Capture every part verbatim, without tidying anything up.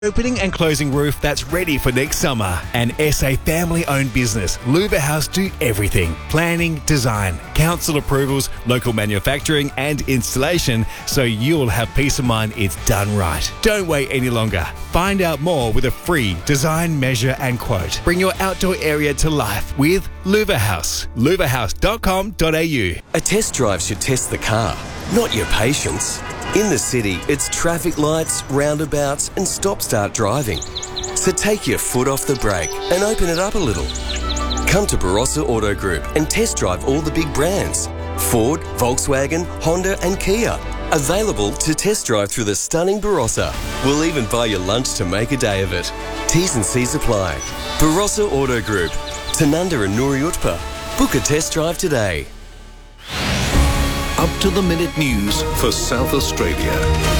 Opening and closing roof that's ready for next summer. An S A family-owned business, Luva House do everything. Planning, design, council approvals, local manufacturing and installation, so you'll have peace of mind it's done right. Don't wait any longer. Find out more with a free design, measure and quote. Bring your outdoor area to life with Luva House. luva house dot com dot a u. A test drive should test the car, not your patience. In the city, it's traffic lights, roundabouts and stop-start driving. So take your foot off the brake and open it up a little. Come to Barossa Auto Group and test drive all the big brands. Ford, Volkswagen, Honda and Kia. Available to test drive through the stunning Barossa. We'll even buy you lunch to make a day of it. T's and C's apply. Barossa Auto Group. Tanunda and Nuri Utpa. Book a test drive today. Up-to-the-minute news for South Australia.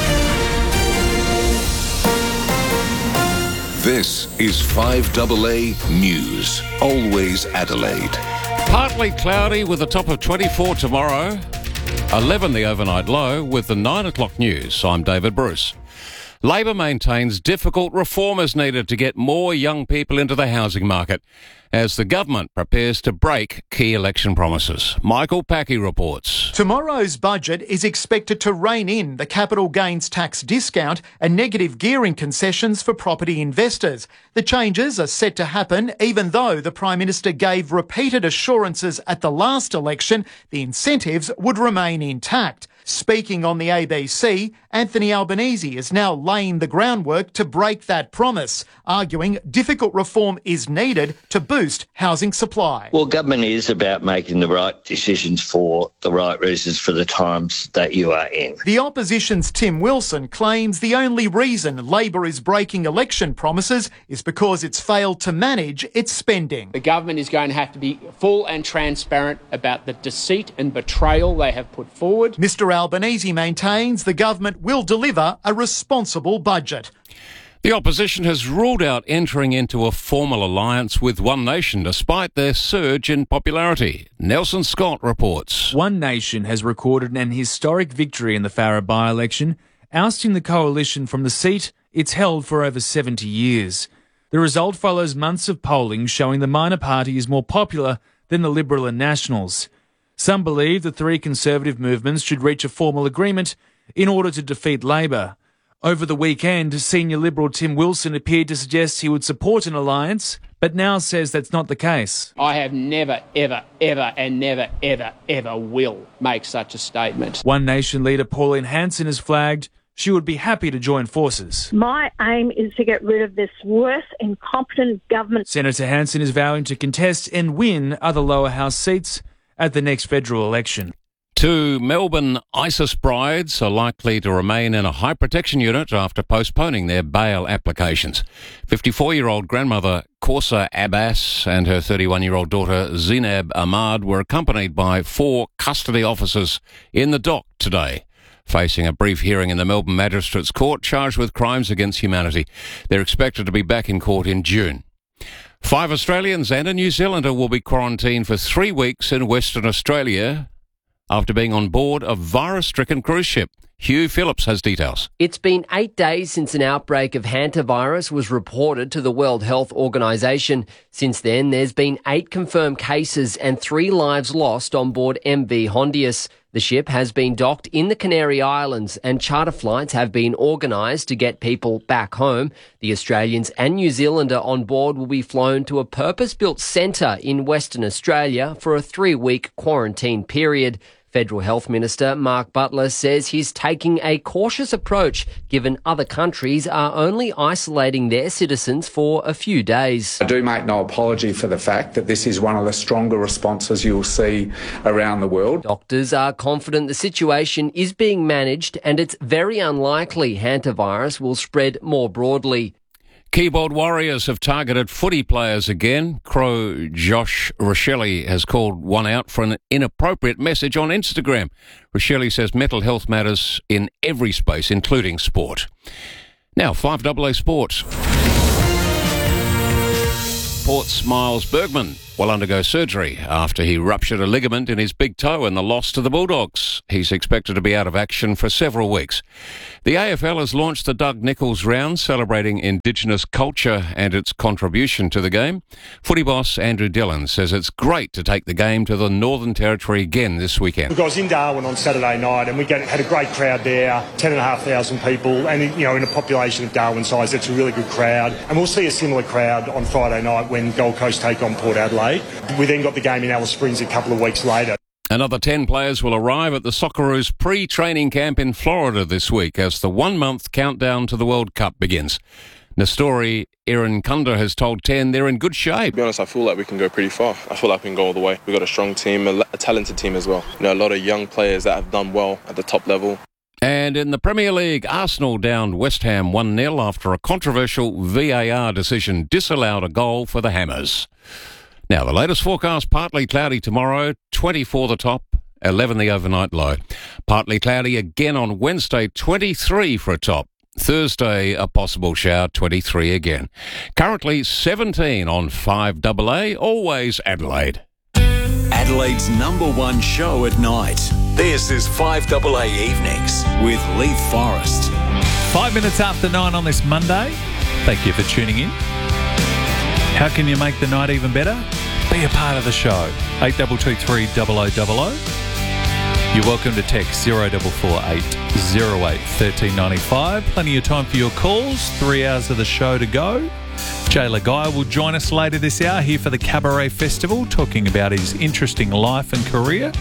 This is five A A News. Always Adelaide. Partly cloudy with a top of twenty-four tomorrow. eleven the overnight low with the nine o'clock news. I'm David Bruce. Labor maintains difficult reform is needed to get more young people into the housing market as the government prepares to break key election promises. Michael Packey reports. Tomorrow's budget is expected to rein in the capital gains tax discount and negative gearing concessions for property investors. The changes are set to happen even though the Prime Minister gave repeated assurances at the last election the incentives would remain intact. Speaking on the A B C, Anthony Albanese is now laying the groundwork to break that promise, arguing difficult reform is needed to boost housing supply. Well, government is about making the right decisions for the right reasons for the times that you are in. The opposition's Tim Wilson claims the only reason Labor is breaking election promises is because it's failed to manage its spending. The government is going to have to be full and transparent about the deceit and betrayal they have put forward. Mister Albanese maintains the government will deliver a responsible budget. The opposition has ruled out entering into a formal alliance with One Nation despite their surge in popularity. Nelson Scott reports. One Nation has recorded an historic victory in the Farrer by-election, ousting the coalition from the seat it's held for over seventy years. The result follows months of polling showing the minor party is more popular than the Liberal and Nationals. Some believe the three Conservative movements should reach a formal agreement in order to defeat Labor. Over the weekend, senior Liberal Tim Wilson appeared to suggest he would support an alliance, but now says that's not the case. I have never, ever, ever and never, ever, ever will make such a statement. One Nation leader Pauline Hanson has flagged she would be happy to join forces. My aim is to get rid of this worse, incompetent government. Senator Hanson is vowing to contest and win other lower house seats at the next federal election. Two Melbourne ISIS brides are likely to remain in a high protection unit after postponing their bail applications. fifty-four-year-old grandmother Korsa Abbas and her thirty-one-year-old daughter Zinab Ahmad were accompanied by four custody officers in the dock today, facing a brief hearing in the Melbourne Magistrates Court, charged with crimes against humanity. They're expected to be back in court in June. Five Australians and a New Zealander will be quarantined for three weeks in Western Australia after being on board a virus-stricken cruise ship. Hugh Phillips has details. It's been eight days since an outbreak of hantavirus was reported to the World Health Organization. Since then, there's been eight confirmed cases and three lives lost on board M V Hondius. The ship has been docked in the Canary Islands and charter flights have been organised to get people back home. The Australians and New Zealander on board will be flown to a purpose-built centre in Western Australia for a three-week quarantine period. Federal Health Minister Mark Butler says he's taking a cautious approach given other countries are only isolating their citizens for a few days. I do make no apology for the fact that this is one of the stronger responses you'll see around the world. Doctors are confident the situation is being managed and it's very unlikely hantavirus will spread more broadly. Keyboard warriors have targeted footy players again. Crow Josh Rochelle has called one out for an inappropriate message on Instagram. Rochelle says mental health matters in every space, including sport. Now, five A A Sports. Port's Miles Bergman will undergo surgery after he ruptured a ligament in his big toe in the loss to the Bulldogs. He's expected to be out of action for several weeks. The A F L has launched the Doug Nicholls round, celebrating Indigenous culture and its contribution to the game. Footy boss Andrew Dillon says it's great to take the game to the Northern Territory again this weekend. I was in Darwin on Saturday night and we get, had a great crowd there, ten and a half thousand people, and you know, in a population of Darwin size, it's a really good crowd. And we'll see a similar crowd on Friday night when Gold Coast take on Port Adelaide. We then got the game in Alice Springs a couple of weeks later. Another ten players will arrive at the Socceroos pre-training camp in Florida this week as the one-month countdown to the World Cup begins. Nestori Irankunda has told ten they're in good shape. To be honest, I feel like we can go pretty far. I feel like we can go all the way. We've got a strong team, a, a talented team as well. You know, a lot of young players that have done well at the top level. And in the Premier League, Arsenal downed West Ham one nil after a controversial V A R decision disallowed a goal for the Hammers. Now, the latest forecast, partly cloudy tomorrow, twenty-four the top, eleven the overnight low. Partly cloudy again on Wednesday, twenty-three for a top. Thursday, a possible shower, twenty-three again. Currently seventeen on five A A, always Adelaide. Adelaide's number one show at night. This is five A A Evenings with Leith Forrest. Five minutes after nine on this Monday. Thank you for tuning in. How can you make the night even better? Be a part of the show. eight two two three double oh double oh. You're welcome to text zero four four eight zero eight one three nine five. Plenty of time for your calls. Three hours of the show to go. Jay Lagai will join us later this hour here for the Cabaret Festival, talking about his interesting life and career.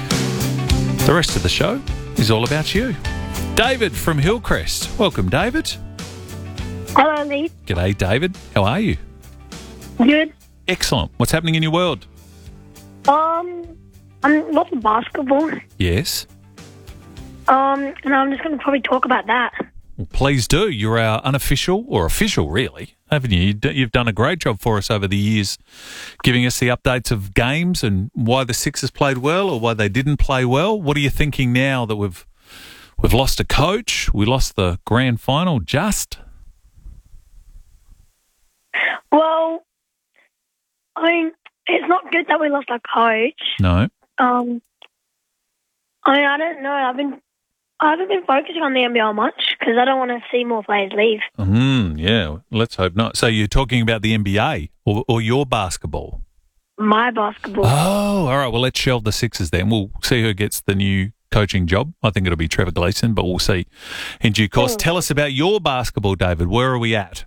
The rest of the show is all about you. David from Hillcrest. Welcome, David. Hello, Lee. G'day, David. How are you? Good. Excellent. What's happening in your world? Um, I'm lots of basketball. Yes. Um, and I'm just going to probably talk about that. Well, please do. You're our unofficial, or official really, haven't you? You've done a great job for us over the years, giving us the updates of games and why the Sixers played well or why they didn't play well. What are you thinking now that we've we've lost a coach? We lost the grand final just? Well, I mean, it's not good that we lost our coach. No. Um, I mean, I don't know. I've been, I haven't been focusing on the N B L much because I don't want to see more players leave. Mm, yeah, let's hope not. So you're talking about the N B A or, or your basketball? My basketball. Oh, all right. Well, let's shelve the Sixers then. We'll see who gets the new coaching job. I think it'll be Trevor Gleeson, but we'll see in due course. Mm. Tell us about your basketball, David. Where are we at?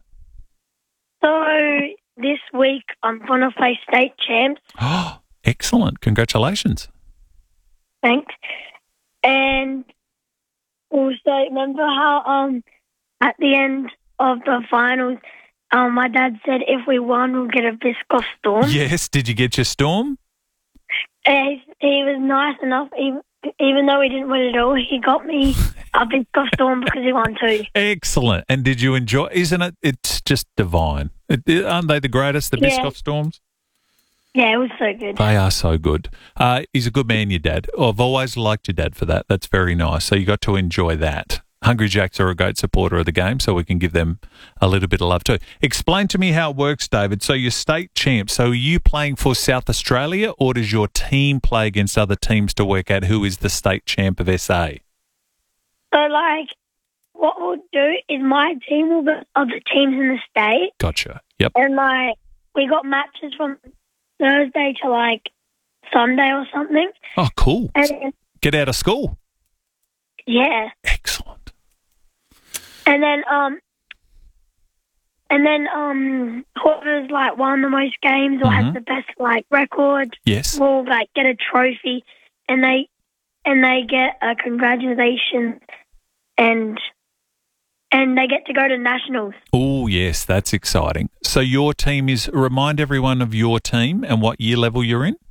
So this week I'm going to play state champs. Oh, excellent. Congratulations. Thanks. And also, remember how um at the end of the finals, um, my dad said if we won, we'll get a Biscoff Storm? Yes. Did you get your Storm? And he, he was nice enough, even, even though he didn't win it all, he got me a Biscoff Storm because he won too. Excellent. And did you enjoy? Isn't it? It's just divine. It, aren't they the greatest, the Yeah. Biscoff Storms? Yeah, it was so good. They are so good. Uh, he's a good man, your dad. I've always liked your dad for that. That's very nice. So you got to enjoy that. Hungry Jacks are a great supporter of the game, so we can give them a little bit of love too. Explain to me how it works, David. So you're state champ. So are you playing for South Australia, or does your team play against other teams to work out who is the state champ of S A? So, like, what we'll do is my team will be of the teams in the state. Gotcha. Yep. And, like, we got matches from Thursday to, like, Sunday or something. Oh, cool. And then, Get out of school. yeah. Excellent. And then, um, and then, um, whoever's, like, won the most games or Mhm. has the best, like, record Yes. will, like, get a trophy. And they, and they get a congratulations and, and they get to go to nationals. Oh, yes, that's exciting. So your team is, remind everyone of your team and what year level you're in.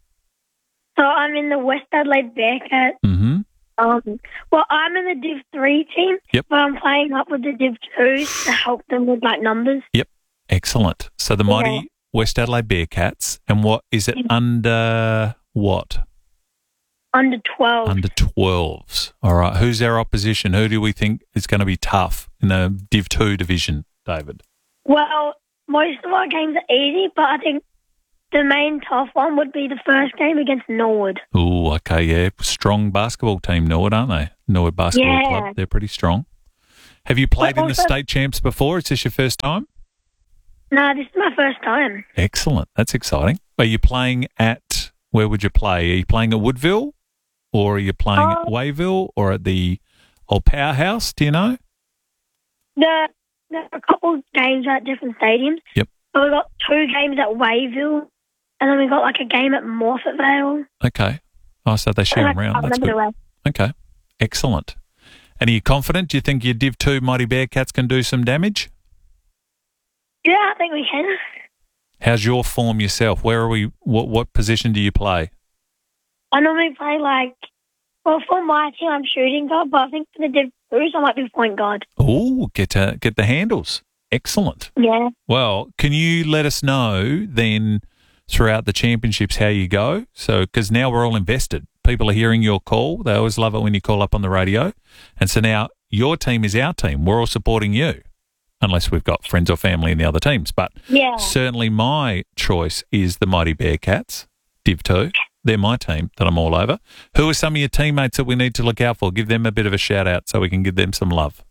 So I'm in the West Adelaide Bearcats. Mm-hmm. Um, well, I'm in the Div three team, Yep. but I'm playing up with the Div twos to help them with, like, numbers. Yep. Excellent. So the mighty Yeah. West Adelaide Bearcats. And what is it under what? Under twelve. Under twelves. All right. Who's our opposition? Who do we think is going to be tough in the Div two division, David? Well, most of our games are easy, but I think the main tough one would be the first game against Norwood. Oh, okay, yeah. Strong basketball team, Norwood, aren't they? Norwood Basketball Yeah. Club. They're pretty strong. Have you played But in the also- state champs before? Is this your first time? No, this is my first time. Excellent. That's exciting. Are you playing at, where would you play? Are you playing at Woodville, or are you playing Uh, at Wayville, or at the old powerhouse? Do you know? The, there are a couple of games at different stadiums. Yep. So we got two games at Wayville, and then we got like a game at Morphettvale. Okay. Oh, so they share I them can't around. That's remember good. the Okay. Excellent. And are you confident? Do you think your Div two Mighty Bearcats can do some damage? Yeah, I think we can. How's your form yourself? Where are we? What what position do you play? I normally play like, well, for my team, I'm shooting guard, but I think for the Div twos, I might be point guard. Oh, get to, get the handles. Excellent. Yeah. Well, can you let us know then throughout the championships how you go? So, because now we're all invested. People are hearing your call. They always love it when you call up on the radio. And so now your team is our team. We're all supporting you, unless we've got friends or family in the other teams. But Yeah. certainly my choice is the Mighty Bearcats, Div two. They're my team that I'm all over. Who are some of your teammates that we need to look out for? Give them a bit of a shout out so we can give them some love.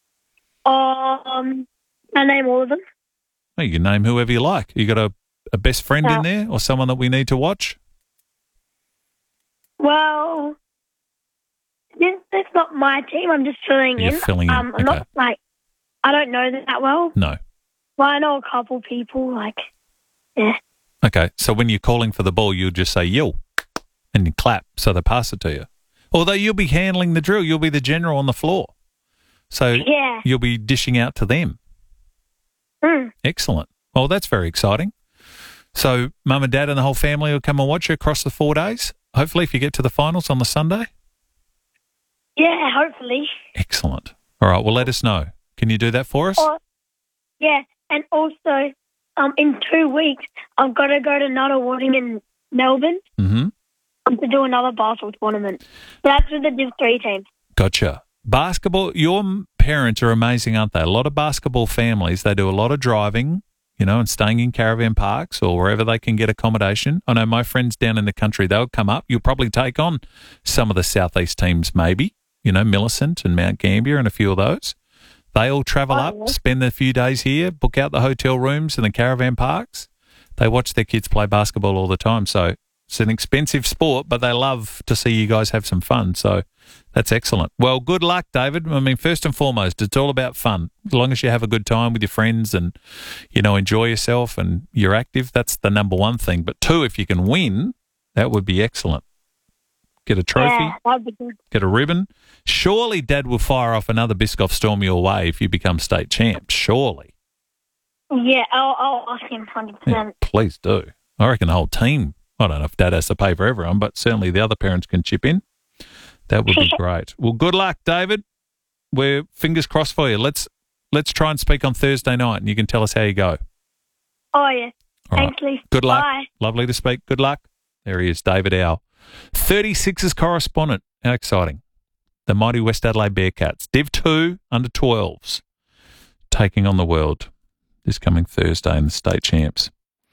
Um, I name all of them. Well, you can name whoever you like. You got a, a best friend Yeah. in there or someone that we need to watch? Well, this it's not my team. I'm just filling You're in. filling in, Um, I'm okay. not like I don't know them that well. No. Well, I know a couple people. Like, yeah. Okay, so when you're calling for the ball, you'll just say, yo, and you clap so they pass it to you. Although you'll be handling the drill. You'll be the general on the floor. So Yeah. you'll be dishing out to them. Mm. Excellent. Well, that's very exciting. So mum and dad and the whole family will come and watch you across the four days, hopefully if you get to the finals on the Sunday. Yeah, hopefully. Excellent. All right, well, let us know. Can you do that for us? Or, yeah, and also, um, in two weeks, I've got to go to Nuttall in Melbourne Mm-hmm. um, to do another basketball tournament. So that's with the Div three team. Gotcha. Basketball, your m- parents are amazing, aren't they? A lot of basketball families, they do a lot of driving, you know, and staying in caravan parks or wherever they can get accommodation. I know my friends down in the country, they'll come up. You'll probably take on some of the southeast teams, maybe, you know, Millicent and Mount Gambier and a few of those. They all travel up, spend a few days here, book out the hotel rooms and the caravan parks. They watch their kids play basketball all the time. So it's an expensive sport, but they love to see you guys have some fun. So that's excellent. Well, good luck, David. I mean, first and foremost, it's all about fun. As long as you have a good time with your friends and, you know, enjoy yourself and you're active, that's the number one thing. But two, if you can win, that would be excellent. Get a trophy, Yeah, that'd be good. get a ribbon. Surely Dad will fire off another Biscoff Storm your way if you become state champ. Surely. Yeah, I'll, I'll ask him one hundred Yeah, percent. please do. I reckon the whole team, I don't know if Dad has to pay for everyone, but certainly the other parents can chip in. That would be great. Well, good luck, David. We're fingers crossed for you. Let's let's try and speak on Thursday night and you can tell us how you go. Oh, yeah. All Thanks, right. Lee. Good luck. Bye. Lovely to speak. Good luck. There he is, David Owl. thirty-sixes correspondent. How exciting. The mighty West Adelaide Bearcats. Div two under twelves. Taking on the world this coming Thursday in the state champs.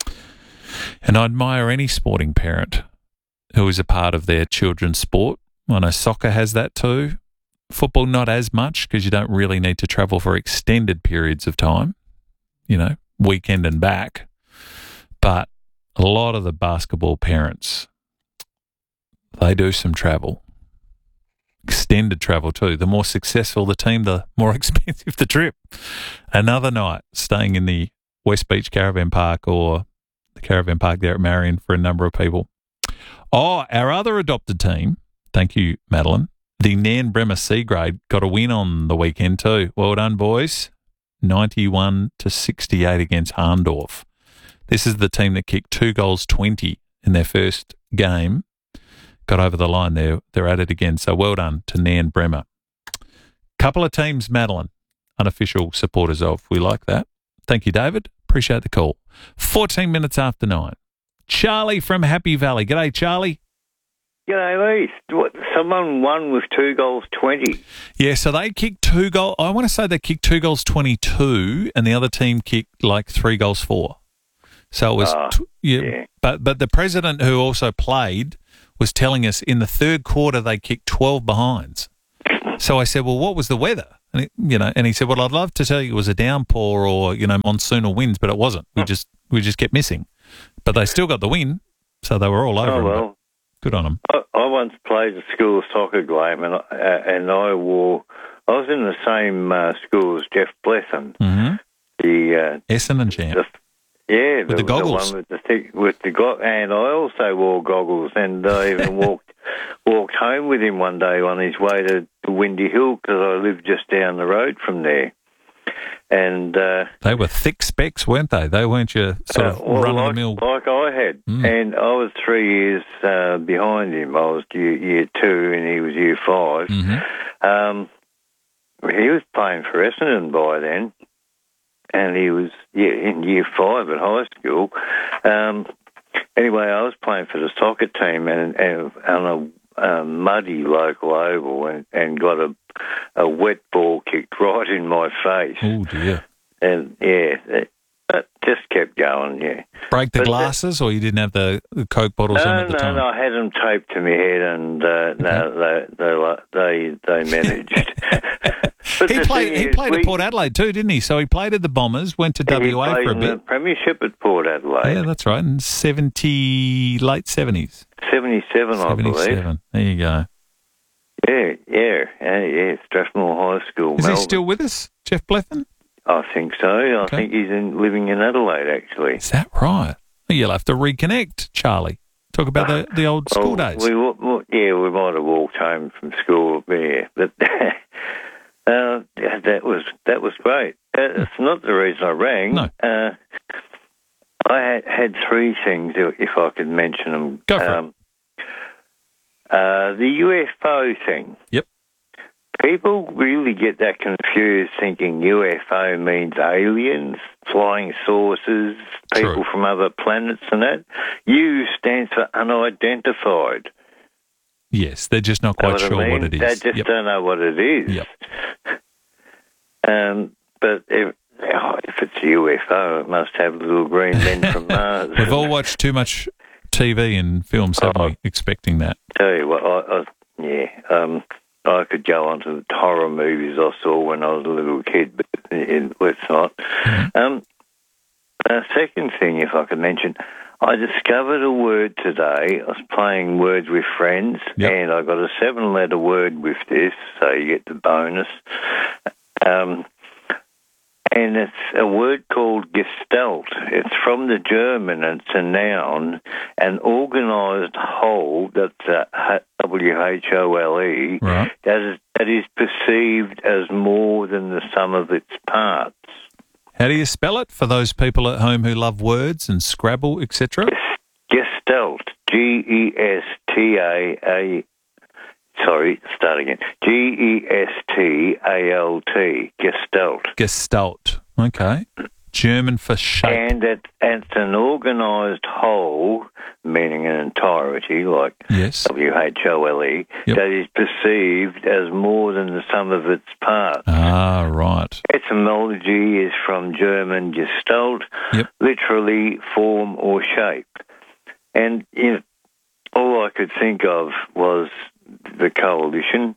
And I admire any sporting parent who is a part of their children's sport. I know soccer has that too. Football, not as much because you don't really need to travel for extended periods of time, you know, weekend and back. But a lot of the basketball parents, they do some travel. Extended travel too. The more successful the team, the more expensive the trip. Another night staying in the West Beach Caravan Park or the Caravan Park there at Marion for a number of people. Oh, our other adopted team, thank you, Madeline, the Nan Bremer C grade, got a win on the weekend too. Well done, boys. ninety-one to sixty-eight against Harndorf. This is the team that kicked two goals twenty in their first game. Got over the line. They're, they're at it again. So well done to Nan Bremer. Couple of teams, Madeline, unofficial supporters of. We like that. Thank you, David. Appreciate the call. fourteen minutes after nine. Charlie from Happy Valley. G'day, Charlie. G'day, Lee. What, someone won with two goals twenty. Yeah, so they kicked two goals. I want to say they kicked two goals twenty-two and the other team kicked like three goals four. So it was, Ah, tw- yeah, yeah. But but the president who also played was telling us in the third quarter they kicked twelve behinds. So I said, well, what was the weather? And it, you know, and he said, well, I'd love to tell you it was a downpour or you know monsoonal winds, but it wasn't. We just we just kept missing. But they still got the win, so they were all over. Oh, them, well. but good on them. I, I once played a school soccer game, and I, uh, and I wore. I was in the same uh, school as Jeff Blethyn. Mm-hmm. The uh, Essendon champ. the, yeah, With the goggles. one with the thick, with the go- and I also wore goggles, and I even walked walked home with him one day on his way to, to Windy Hill because I lived just down the road from there. And uh, They were thick specs, weren't they? They weren't your sort of uh, well, run of the like, mill. like I had, Mm. and I was three years uh, behind him. I was year, year two, and he was year five. Mm-hmm. Um, he was playing for Essendon by then, and he was yeah, in year five at high school. Um, anyway, I was playing for the soccer team and, and on a, a muddy local oval and, and got a, a wet ball kicked right in my face. Oh, dear. And, yeah, it, it just kept going, yeah. Break the But glasses, or you didn't have the, the Coke bottles No, on at the no, time? no. I had them taped to my head, and uh, no, they they they, they managed. But He the played. thing He is, played we- at Port Adelaide too, didn't he? So he played at the Bombers, went to W A he played for a in bit. the premiership at Port Adelaide. Yeah, that's right. In seventy, late seventies. seventy-seven, I believe. Seventy-seven. There you go. Yeah, yeah, yeah, yeah. Strathmore High School. Is Melbourne. he still with us, Jeff Blethyn? I think so. I Okay. think he's in, living in Adelaide, actually. Is that right? Well, you'll have to reconnect, Charlie. Talk about the, the old school Well, days. We, wa- wa- yeah, we might have walked home from school there, but uh, yeah, that was that was great. Uh, It's not the reason I rang. No. Uh, I had, had three things, if I could mention them. Go for um, Uh, the U F O thing. Yep. People really get that confused, thinking U F O means aliens, flying saucers, people True. from other planets and that. U stands for unidentified. Yes, they're just not Know quite I sure mean? what it is. They just Yep. don't know what it is. Yep. Um, but if, oh, if it's U F O, it must have little green men from Mars. We've all watched too much T V and films, haven't Oh. we? Expecting that. Tell you what, I, I, yeah, um, I could go on to the horror movies I saw when I was a little kid, but it, let's not. Mm-hmm. Um, uh, second thing, if I could mention, I discovered a word today. I was playing Words with Friends, Yep. and I got a seven-letter word with this, so you get the bonus. Um, and it's a word called Gestalt. It's from the German, and it's a noun, an organised whole, that's uh, W H O L E, Right. that is, that is perceived as more than the sum of its parts. How do you spell it for those people at home who love words and Scrabble, et cetera? Gestalt, G E S T A A, sorry, start again, G E S T A L T, Gestalt. Gestalt. Okay. German for shape. And it, it's an organised whole, meaning an entirety, like Yes. W H O L E, Yep. that is perceived as more than the sum of its parts. Ah, right. Etymology is from German Gestalt, Yep. literally form or shape. And you know, all I could think of was the coalition.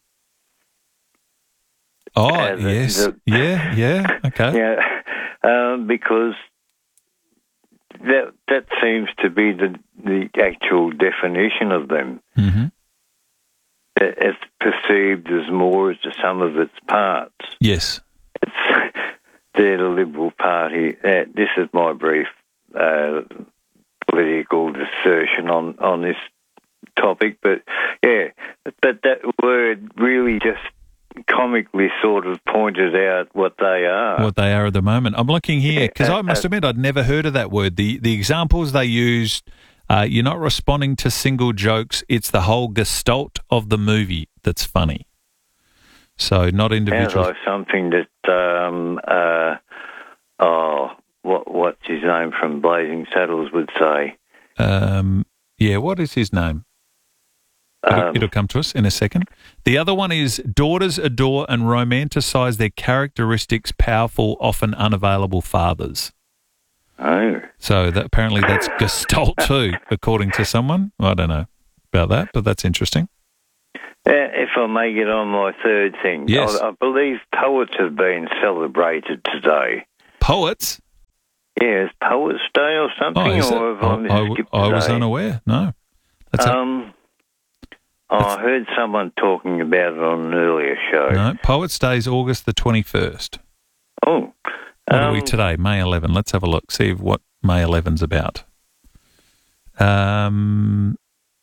Oh, Uh, the- yes. the- yeah, yeah. Okay. Yeah, um, because that that seems to be the the actual definition of them. Mm-hmm. It- It's perceived as more as the sum of its parts. Yes. It's, they're the Liberal Party. Uh, this is my brief uh, political assertion on, on this topic, but yeah, but that word really just comically sort of pointed out what they are. What they are at the moment. I'm looking here because Yeah, I must uh, admit I'd never heard of that word. The the examples they used, uh, you're not responding to single jokes. It's the whole gestalt of the movie that's funny. So not Sounds individual. like something that, um, uh, oh, what what's his name from Blazing Saddles would say. Um, yeah, what is his name? It'll, Um, it'll come to us in a second. The other one is daughters adore and romanticize their characteristics, powerful, often unavailable fathers. Oh. So that, apparently that's Gestalt too, according to someone. I don't know about that, but that's interesting. Uh, if I may get on my third thing, Yes. I, I believe poets have been celebrated today. Poets? Yes, Poets' Day or something. Oh, is it? or have I, I, I, skipped I a was day? unaware. No. That's a- um, oh, I heard someone talking about it on an earlier show. no, Poets' Day is August the twenty-first. Oh. What are we um, today? May eleventh. Let's have a look, see what May eleventh's about. Um,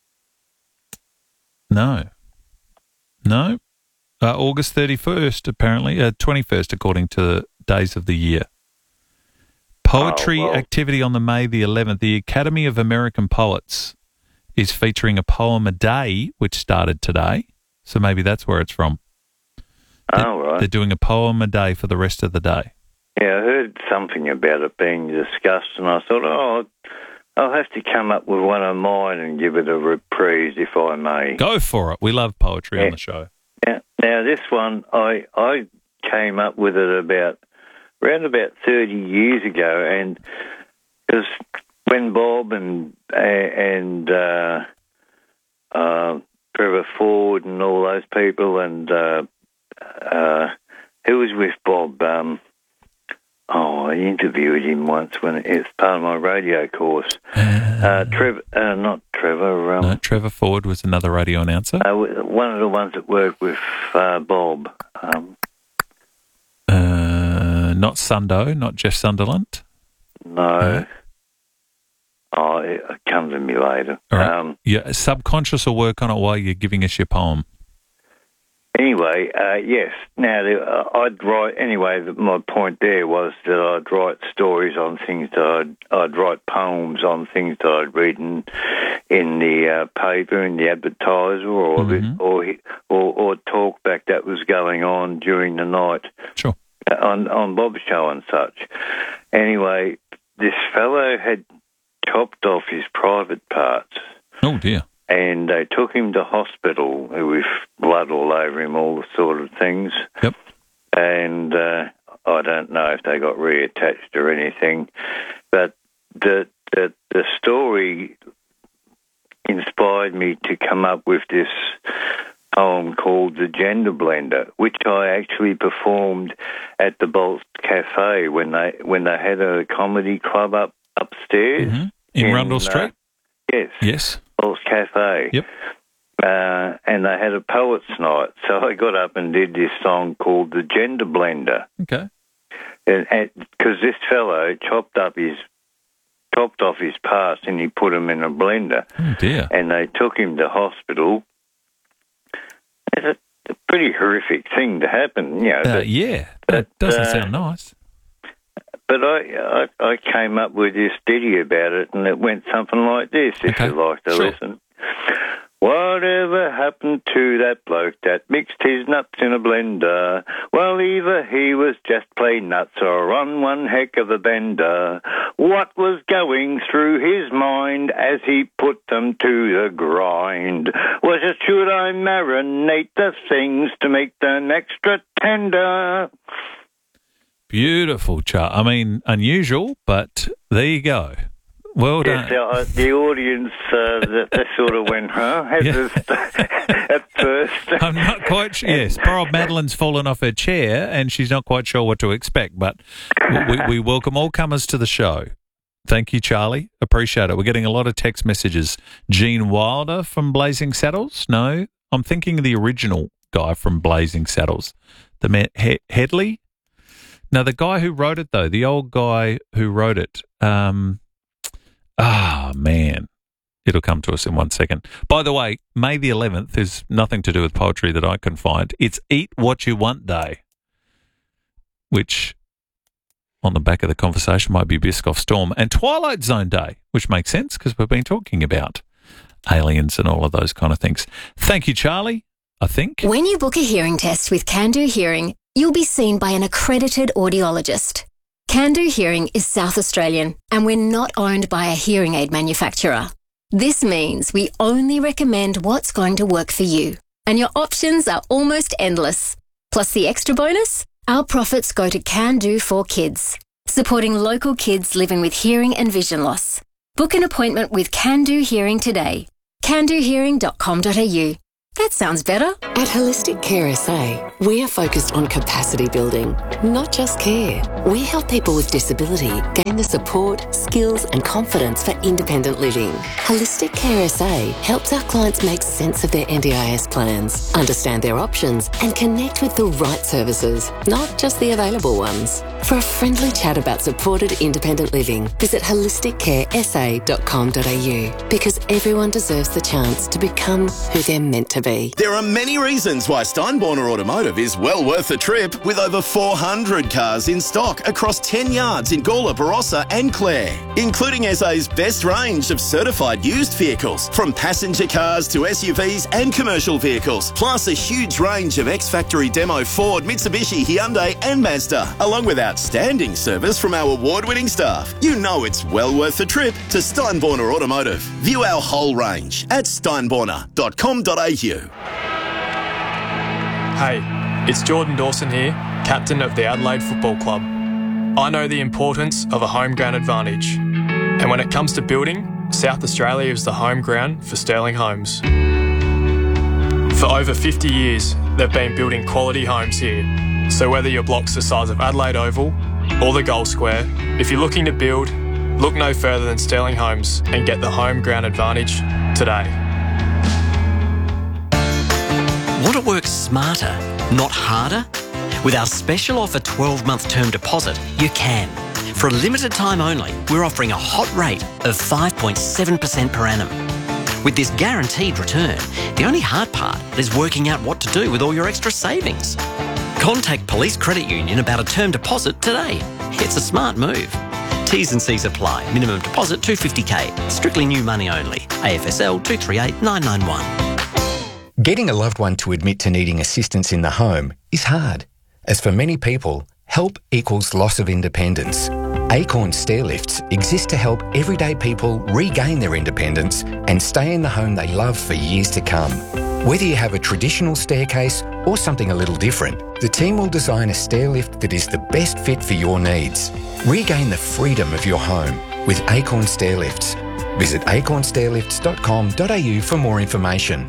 no. No. Uh, August thirty-first, apparently. Uh, twenty-first, according to the days of the year. Poetry Oh, well. activity on the May the eleventh. The Academy of American Poets is featuring a poem a day, which started today. So maybe that's where it's from. They're, Oh, right. they're doing a poem a day for the rest of the day. Yeah, I heard something about it being discussed, and I thought, oh, I'll have to come up with one of mine and give it a reprise, if I may. Go for it. We love poetry Yeah. on the show. Now, now this one, I I came up with it about around about thirty years ago, and because when Bob and uh, and uh, uh, Trevor Ford and all those people, and uh, uh, who was with Bob? Um, oh, I interviewed him once when it's part of my radio course. Uh, Trevor, uh, not Trevor. Um, No, Trevor Ford was another radio announcer. uh, one of the ones that worked with uh, Bob. Um, Uh, not Sundo, not Jeff Sunderland. no. Oh, it it comes to me later. All right. Um, Yeah, subconscious will work on it while you're giving us your poem. Anyway, uh, yes. Now, the, uh, I'd write, anyway, the, my point there was that I'd write stories on things that I'd, I'd write poems on things that I'd read in, in the uh, paper, in the advertiser, or, Mm-hmm. the, or, or or talk back that was going on during the night. Sure. On, on Bob's show and such. Anyway, this fellow had chopped off his private parts. Oh, dear. And they took him to hospital with blood all over him, all the sort of things. Yep. And uh, I don't know if they got reattached or anything, but the, the the story inspired me to come up with this poem called The Gender Blender, which I actually performed at the Bolts Cafe when they when they had a comedy club up upstairs Mm-hmm. In, in Rundle Street. Uh, yes. Yes. Bolts Cafe. Yep. Uh, and they had a poets' night, so I got up and did this song called The Gender Blender. Okay. And because this fellow chopped up his chopped off his parts and he put them in a blender. Oh, dear. And they took him to hospital. It's a, a pretty horrific thing to happen, you know. Uh, but, yeah, that but, doesn't uh, sound nice. But I, I I came up with this ditty about it, and it went something like this, if Okay. you'd like to Sure. listen. Whatever happened to that bloke that mixed his nuts in a blender? Well, either he was just plain nuts or on one heck of a bender. What was going through his mind as he put them to the grind? Was it, should I marinate the things to make them extra tender? Beautiful, Char. I mean, unusual, but there you go. Well done. Yes, uh, the audience, uh, they, they sort of went, huh? At, Yeah. the, at first. I'm not quite sure. Yes, poor old Madeline's fallen off her chair and she's not quite sure what to expect, but we, we welcome all comers to the show. Thank you, Charlie. Appreciate it. We're getting a lot of text messages. Gene Wilder from Blazing Saddles? No, I'm thinking of the original guy from Blazing Saddles. The man, he- Headley? No, the guy who wrote it, though, the old guy who wrote it. Um, ah, man. It'll come to us in one second. By the way, May the eleventh is nothing to do with poetry that I can find. It's Eat What You Want Day, which on the back of the conversation might be Biscoff Storm, and Twilight Zone Day, which makes sense because we've been talking about aliens and all of those kind of things. Thank you, Charlie, I think. When you book a hearing test with Can-Do Hearing, you'll be seen by an accredited audiologist. Can-Do Hearing is South Australian, and we're not owned by a hearing aid manufacturer. This means we only recommend what's going to work for you, and your options are almost endless. Plus the extra bonus, our profits go to Can-Do for Kids. supporting local kids living with hearing and vision loss. Book an appointment with Can Do Hearing today. can do hearing dot com dot a u. That sounds better. At Holistic Care S A, we are focused on capacity building, not just care. We help people with disability gain the support, skills and confidence for independent living. Holistic Care S A helps our clients make sense of their N D I S plans, understand their options and connect with the right services, not just the available ones. For a friendly chat about supported independent living, visit holistic care s a dot com dot a u, because everyone deserves the chance to become who they're meant to be. There are many reasons why Steinborner Automotive is well worth the trip, with over four hundred cars in stock across ten yards in Gawler, Barossa and Clare, including S A's best range of certified used vehicles, from passenger cars to S U Vs and commercial vehicles, plus a huge range of ex-factory demo Ford, Mitsubishi, Hyundai and Mazda, along with outstanding service from our award-winning staff. You know it's well worth the trip to Steinborner Automotive. View our whole range at steinborner dot com dot a u. Hey, it's Jordan Dawson here, captain of the Adelaide Football Club. I know the importance of a home ground advantage. And when it comes to building, South Australia is the home ground for Sterling Homes. For over fifty years, they've been building quality homes here. So whether your block's the size of Adelaide Oval or the Gold Square, if you're looking to build, look no further than Sterling Homes and get the home ground advantage today. Want to work smarter, not harder? With our special offer twelve-month term deposit, you can. For a limited time only, we're offering a hot rate of five point seven percent per annum. With this guaranteed return, the only hard part is working out what to do with all your extra savings. Contact Police Credit Union about a term deposit today. It's a smart move. T's and C's apply. Minimum deposit two hundred fifty k. Strictly new money only. A F S L two three eight nine nine one. Getting a loved one to admit to needing assistance in the home is hard. As for many people, help equals loss of independence. Acorn Stairlifts exist to help everyday people regain their independence and stay in the home they love for years to come. Whether you have a traditional staircase or something a little different, the team will design a stairlift that is the best fit for your needs. Regain the freedom of your home with Acorn Stairlifts. Visit acorn stairlifts dot com dot a u for more information.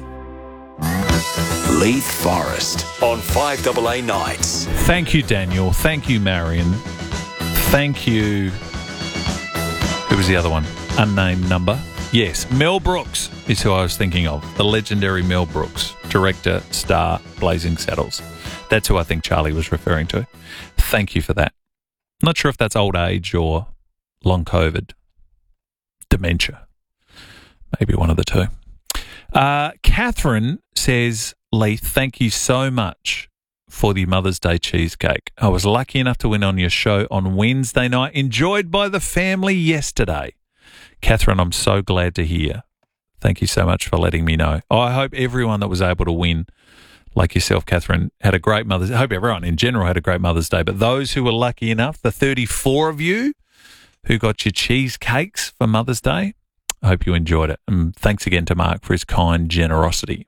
Leith Forest on five A A Nights. Thank you, Daniel. Thank you, Marion. Thank you. Who was the other one? Unnamed number. Yes, Mel Brooks is who I was thinking of. The legendary Mel Brooks, director, star, Blazing Saddles. That's who I think Charlie was referring to. Thank you for that. Not sure if that's old age or long COVID. Dementia. Maybe one of the two. Uh, Catherine says, Leith, thank you so much for the Mother's Day cheesecake. I was lucky enough to win on your show on Wednesday night, enjoyed by the family yesterday. Catherine, I'm so glad to hear. Thank you so much for letting me know. Oh, I hope everyone that was able to win, like yourself, Catherine, had a great Mother's Day. I hope everyone in general had a great Mother's Day. But those who were lucky enough, the thirty-four of you who got your cheesecakes for Mother's Day, I hope you enjoyed it. And thanks again to Mark for his kind generosity.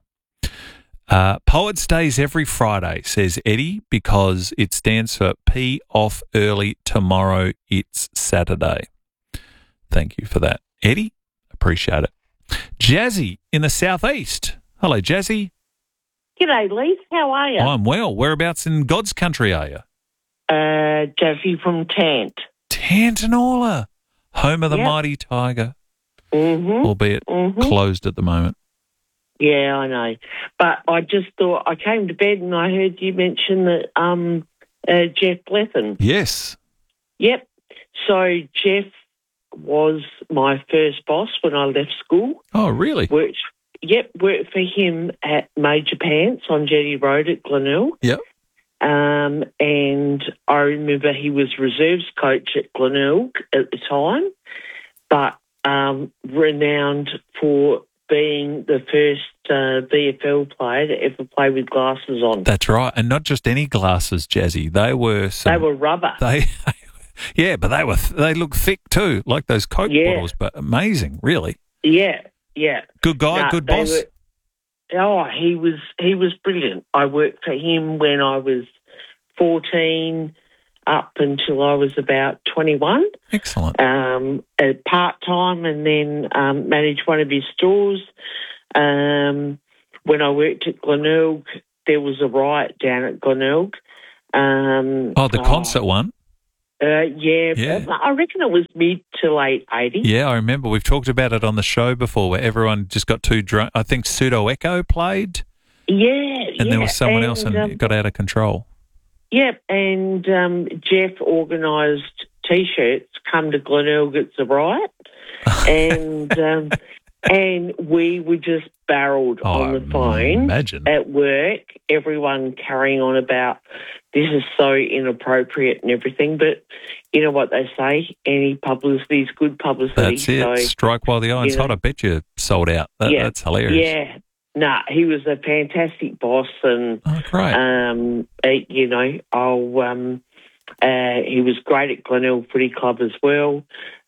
Uh, Poets Days every Friday, says Eddie, because it stands for P off early, tomorrow it's Saturday. Thank you for that, Eddie. Appreciate it. Jazzy in the southeast. Hello, Jazzy. G'day, Leith. How are you? I'm well. Whereabouts in God's country are you? Uh, Jazzy from Tant. Tantanola, home of the Yep. mighty Tiger, Mm-hmm. albeit Mhm. closed at the moment. Yeah, I know. But I just thought, I came to bed and I heard you mention that um, uh, Jeff Blethyn. Yes. Yep. So Jeff was my first boss when I left school. Oh, really? Worked, yep, worked for him at Major Pants on Jetty Road at Glenelg. Yep. Um, and I remember he was reserves coach at Glenelg at the time, but um, renowned for being the first uh, V F L player to ever play with glasses on. That's right. And not just any glasses, Jazzy. They were some, They were rubber. They, yeah, but they were they look thick too, like those Coke Yeah. bottles. But amazing, really. Yeah, yeah. Good guy, No, good they boss. were- oh, he was he was brilliant. I worked for him when I was fourteen. up until I was about twenty-one. Excellent. Um, part-time, and then um, managed one of his stores. Um, when I worked at Glenelg, there was a riot down at Glenelg. Um, Oh, the concert one? Uh, yeah, Yeah. I reckon it was mid to late eighties. Yeah, I remember. We've talked about it on the show before where everyone just got too drunk. I think Pseudo Echo played. Yeah, And yeah. there was someone else and um, it got out of control. Yep, and um, Jeff organised T-shirts, come to Glenelg, it's a riot. and um, and we were just barreled Oh, on the phone imagine. at work, everyone carrying on about this is so inappropriate and everything. But you know what they say, any publicity is good publicity. That's it. So, Strike while the iron's you know, hot. I bet you sold out. That, yeah, That's hilarious. Yeah. Nah, he was a fantastic boss, and oh, great. um, uh, you know, I'll, um, uh, he was great at Glenelg Footy Club as well,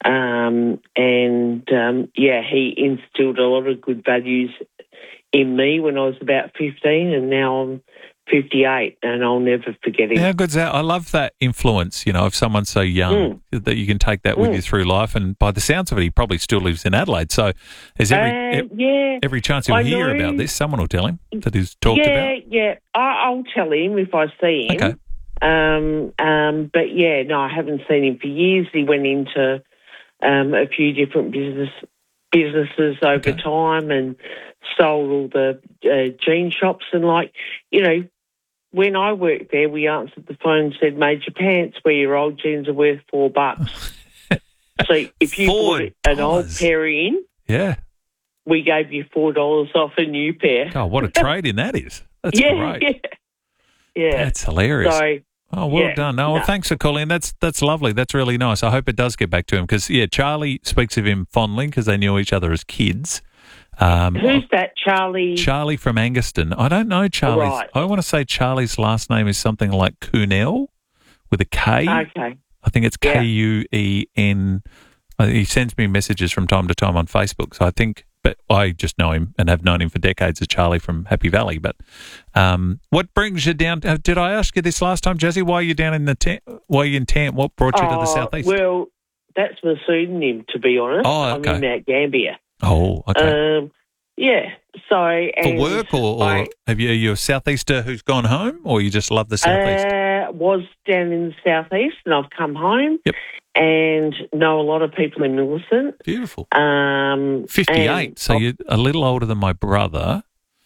um, and um, yeah, he instilled a lot of good values in me when I was about fifteen, and now I'm fifty-eight, and I'll never forget him. How good's that? I love that influence, you know, of someone so young that you can take that with Mm. you through life. And by the sounds of it, he probably still lives in Adelaide. So there's every Uh, ev- yeah, every chance he'll I hear know. about this. Someone will tell him that he's talked yeah, about. yeah. I, I'll tell him if I see him. Okay. Um, um, but yeah, no, I haven't seen him for years. He went into um, a few different business businesses over time and sold all the uh, jean shops, and like, you know, when I worked there, we answered the phone and said, "Made your pants where your old jeans are worth four bucks." So if you Four bought an old dollars. pair in, Yeah. we gave you four dollars off a new pair. Oh, what a trade in that is. That's yeah, great. yeah, yeah. That's hilarious. So, Oh, well yeah, done. No, well, no. thanks for calling. That's that's lovely. That's really nice. I hope it does get back to him because, yeah, Charlie speaks of him fondly because they knew each other as kids. Um, Who's that, Charlie? Charlie from Angaston. I don't know Charlie's. Right. I want to say Charlie's last name is something like Cunell with a K. Okay. I think it's Yeah. K U E N. Uh, He sends me messages from time to time on Facebook. So I think, but I just know him and have known him for decades as Charlie from Happy Valley. But um, what brings you down? Uh, did I ask you this last time, Jazzy? Why are you down in the tent? Why are you in Tant? What brought you to the Oh, southeast? Well, that's my pseudonym, to be honest. Oh, okay. I'm in Mount Gambier. oh, okay. Um, yeah. So For and work, or, or I, have you? Are you a southeaster who's gone home, or you just love the southeast? uh, was down in the southeast, and I've come home. Yep. And know a lot of people in Millicent. Beautiful. Um, Fifty-eight. and- So you're a little older than my brother.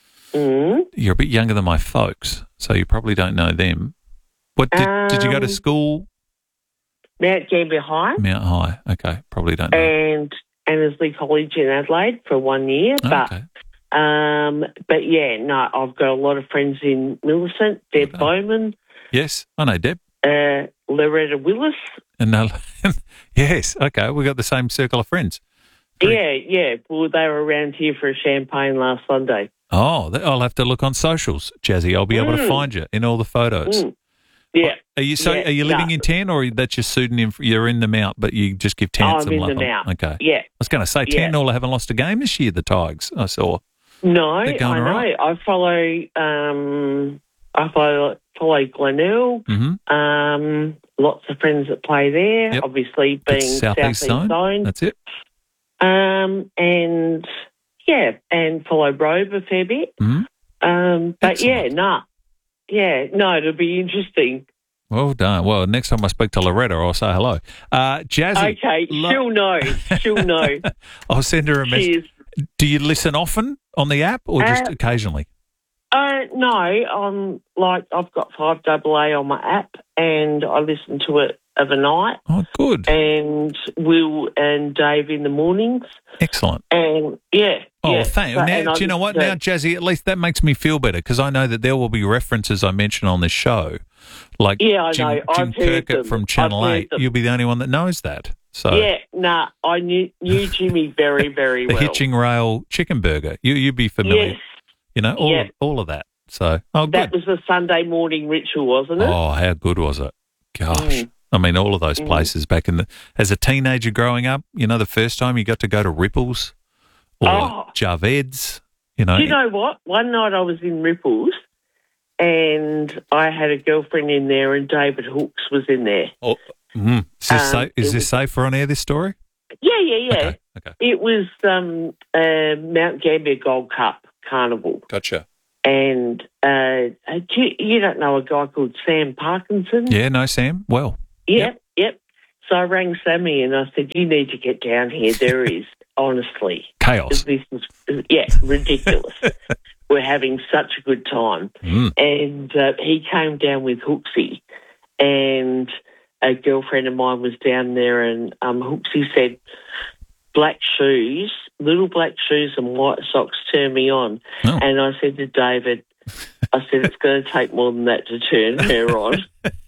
Mm. You're a bit younger than my folks, so you probably don't know them. What did, did you go to Um, school? Mount Gambier High Mount High. Okay, probably don't know. and Annesley College in Adelaide for one year. Oh, but okay. um, but yeah, no, I've got a lot of friends in Millicent. Deb Bowman, Yes, I know Deb. uh, Loretta Willis. And uh, yes, okay, we got the same circle of friends. Yeah, yeah. Well, they were around here for a champagne last Sunday. Oh, th- I'll have to look on socials, Jazzy. I'll be able to Mm. find you in all the photos. Mm. Yeah. Are you so? Yeah, Are you living no. in Tant, or that's your pseudonym? You're in the Mount, but you just give Tant I'm some in love. the on- Mount. Okay. Yeah. I was going to say Yeah. Tant all haven't lost a game this year. The Tigers, I saw. No, I They're going know. all right. I follow. Um, I follow follow Glenelg. Mm-hmm. Um, lots of friends that play there. Yep. Obviously, being It's Southeast Southeast Zone. Zone. That's it. Um, and yeah, and follow Robe a fair bit. Mhm. Um, but Excellent. yeah, nah, yeah, no, it'll be interesting. Well done. Well, next time I speak to Loretta, I'll say hello. Uh, Jazzy. Okay, lo- she'll know. She'll know. I'll send her a message. Cheers. Do you listen often on the app or just Uh, occasionally? Uh, no, I'm like I've got five double A on my app, and I listen to it of a night. Oh, good. And Will and Dave in the mornings, Excellent. and yeah. Oh, yeah. thank But- and Now, I do you know what? listen Now, to- Jazzy, at least that makes me feel better because I know that there will be references I mention on this show, like Yeah, I Jim, know. Jim I've heard Kirkett them. from I've Channel heard eight. them. You'll be the only one that knows that. So Yeah, nah, I knew knew Jimmy very, very the well. Hitching Rail Chicken Burger, you you'd be familiar. Yes. You know all Yeah. of, all of that. So oh, good. That was the Sunday morning ritual, wasn't it? Oh, how good was it? Gosh. Mm. I mean, all of those Mm. places back in the, as a teenager growing up, you know, the first time you got to go to Ripples or Oh. Javed's, you know. Do you know what? One night I was in Ripples, and I had a girlfriend in there, and David Hooks was in there. Oh, mm. Is this, Um, safe, is it this was- safe for on air, this story? Yeah, yeah, yeah. Okay, okay. It was um, uh, Mount Gambier Gold Cup Carnival. Gotcha. And uh, uh, do you, you don't know a guy called Sam Parkinson? Yeah, no, Sam. Well, Yep, yep. So I rang Sammy and I said, you need to get down here. There is, honestly. Chaos. This is, yeah, ridiculous. We're having such a good time. Mm. And uh, he came down with Hooksy, and a girlfriend of mine was down there, and um, Hooksy said, black shoes, little black shoes and white socks turn me on. Oh. And I said to David, I said, it's going to take more than that to turn her on.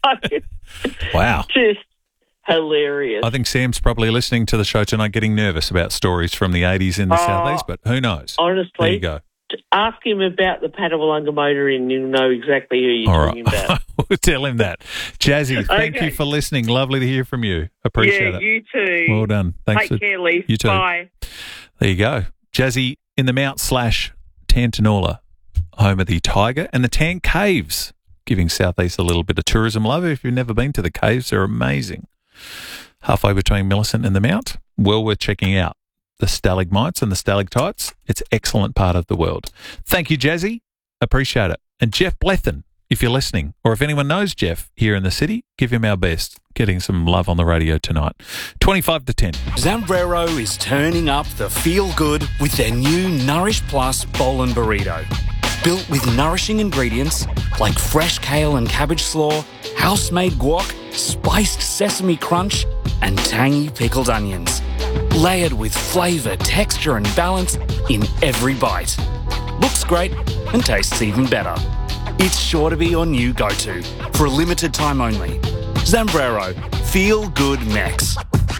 Wow. Just hilarious. I think Sam's probably listening to the show tonight getting nervous about stories from the eighties in the Oh, Southeast, but who knows? Honestly. There you go. Ask him about the Padawalunga motor and you'll know exactly who you're All talking right. about. We'll tell him that. Jazzy, thank Okay. you for listening. Lovely to hear from you. Appreciate yeah, it. you too. Well done. Thanks Take for, care, Leaf. You too. Bye. There you go. Jazzy in the Mount slash Tantanoola, home of the Tiger and the Tan Caves, giving Southeast a little bit of tourism love. If you've never been to the caves, they're amazing. Halfway between Millicent and the Mount, well worth checking out. The stalagmites and the stalactites, it's an excellent part of the world. Thank you, Jazzy. Appreciate it. And Jeff Blethen, if you're listening, or if anyone knows Jeff here in the city, give him our best. Getting some love on the radio tonight. twenty-five to ten. Zambrero is turning up the feel-good with their new Nourish Plus Bowl and Burrito. Built with nourishing ingredients like fresh kale and cabbage slaw, house-made guac, spiced sesame crunch, and tangy pickled onions. Layered with flavour, texture and balance in every bite. Looks great and tastes even better. It's sure to be your new go-to for a limited time only. Zambrero, feel good next.